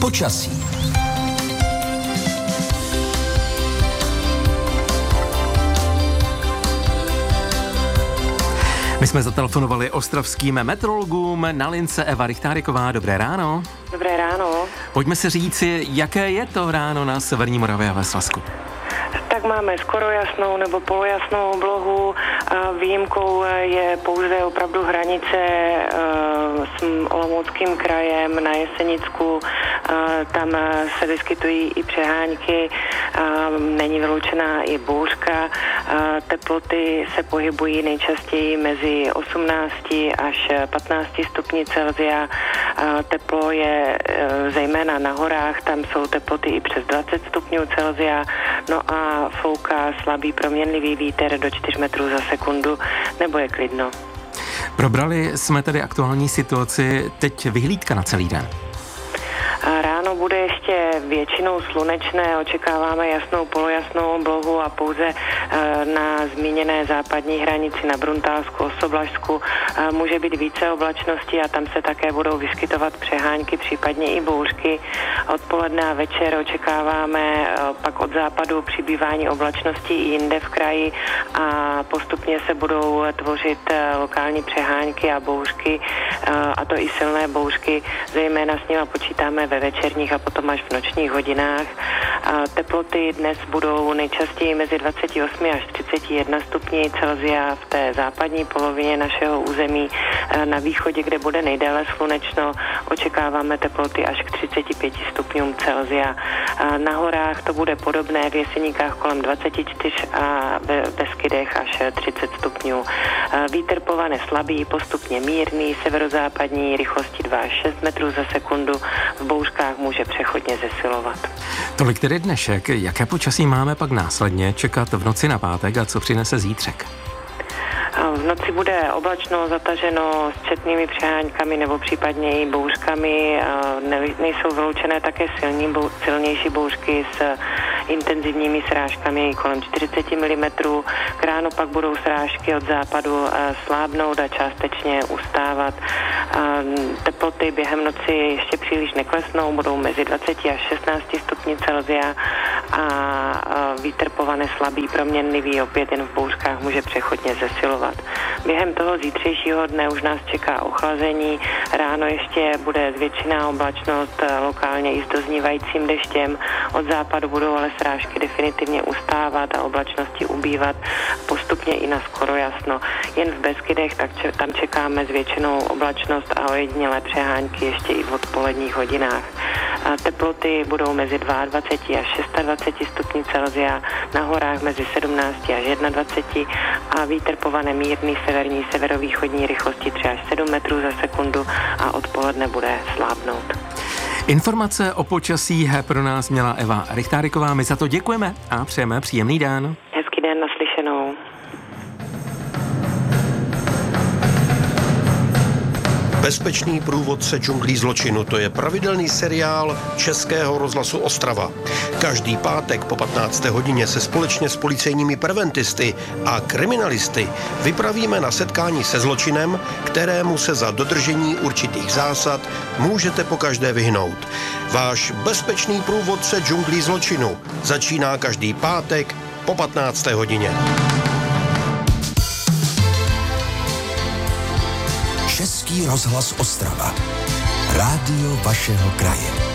Počasí. My jsme zatelefonovali ostravským meteorologům, na lince Eva Richtáriková. Dobré ráno. Dobré ráno. Pojďme si říci, jaké je to ráno na severní Moravě a ve Slezsku. Tak máme skoro jasnou nebo polojasnou oblohu. Výjimkou je pouze opravdu hranice s Olomouckým krajem na Jesenicku. Tam se vyskytují i přehánky, není vyloučená i bouřka. Teploty se pohybují nejčastěji mezi 18 až 15 stupni Celsia. Teplo je zejména na horách, tam jsou teploty i přes 20 stupňů Celsia. No a fouká slabý proměnlivý vítr do 4 metrů za sekundu, nebo je klidno. Probrali jsme tedy aktuální situaci, teď vyhlídka na celý den. Ráno bude ještě většinou slunečné, očekáváme jasnou polojasnou oblohu a pouze na zmíněné západní hranici na Bruntálsku, Osoblažsku může být více oblačnosti a tam se také budou vyskytovat přehánky, případně i bouřky. Odpoledne a večer očekáváme pak od západu přibývání oblačnosti i jinde v kraji a postupně se budou tvořit lokální přehánky a bouřky, a to i silné bouřky, zejména s nimi počítáme ve večerních a potom až v nočních hodinách. Teploty dnes budou nejčastěji mezi 28 až 31 stupni Celsia v té západní polovině našeho území. Na východě, kde bude nejdéle slunečno, očekáváme teploty až k 35 stupňům Celsia. Na horách to bude podobné, v Jeseníkách kolem 24 a ve Beskydech až 30 stupňů. Vítr povane slabý, postupně mírný, severozápadní, rychlosti 2 až 6 metrů za sekundu, v bouřkách může přechodně zesilovat. Tolik tedy dnešek. Jaké počasí máme pak následně čekat v noci na pátek a co přinese zítřek? V noci bude oblačno, zataženo s četnými přeháňkami nebo případně i bouřkami. Nejsou vyloučené také silnější bouřky s intenzivními srážkami kolem 40 mm. K ránu pak budou srážky od západu slábnout a částečně ustávat. Teploty během noci ještě příliš neklesnou, budou mezi 20 až 16 stupni Celsia a vítr povane slabý, proměnlivý, opět jen v bouřkách může přechodně zesilovat. Během toho zítřejšího dne už nás čeká ochlazení, ráno ještě bude zvětšená oblačnost, lokálně i s doznívajícím deštěm, od západu budou ale srážky definitivně ustávat a oblačnosti ubývat, postupně i na skoro jasno. Jen v Beskydech tam čekáme zvětšenou oblačnost a ojedinělé přehánky ještě i v odpoledních hodinách. Teploty budou mezi 22 až 26 stupni Celsia, na horách mezi 17 až 21 a vítr povane mírný severní, severovýchodní rychlosti 3 až 7 metrů za sekundu a odpoledne bude slábnout. Informace o počasí pro nás měla Eva Richtáriková. My za to děkujeme a přejeme příjemný den. Hezký den, naslyšenou. Bezpečný průvodce džunglí zločinu, to je pravidelný seriál Českého rozhlasu Ostrava. Každý pátek po 15. hodině se společně s policejními preventisty a kriminalisty vypravíme na setkání se zločinem, kterému se za dodržení určitých zásad můžete pokaždé vyhnout. Váš bezpečný průvodce džunglí zločinu začíná každý pátek po 15. hodině. Český rozhlas Ostrava. Rádio vašeho kraje.